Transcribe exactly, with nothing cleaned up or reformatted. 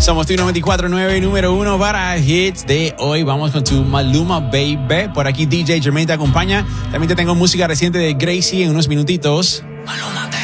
Somos tu noventa y cuatro punto nueve, número uno para hits de hoy. Vamos con tu Maluma Baby. Por aquí D J Jermaine te acompaña. También te tengo música reciente de Gracie en unos minutitos. Maluma Baby.